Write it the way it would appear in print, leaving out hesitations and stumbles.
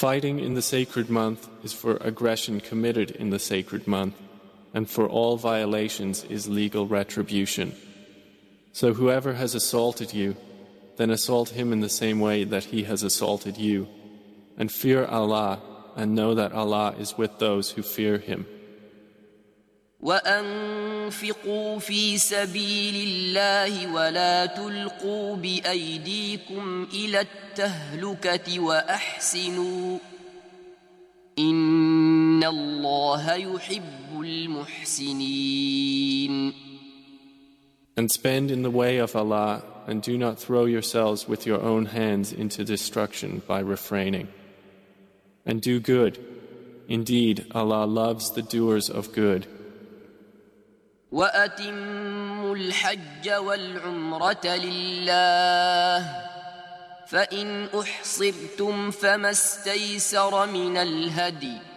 Fighting in the sacred month is for aggression committed in the sacred month, and for all violations is legal retribution. So whoever has assaulted you, then assault him in the same way that he has assaulted you. And fear Allah, and know that Allah is with those who fear Him. وأنفقوا في سبيل الله ولا تلقوا بأيديكم إلى التهلكة وأحسنوا إن الله يحب المحسنين. And spend in the way of Allah, and do not throw yourselves with your own hands into destruction by refraining. And do good. Indeed, Allah loves the doers of good. وأتموا الحج والعمرة لله فإن أحصرتم فما استيسر من الهدي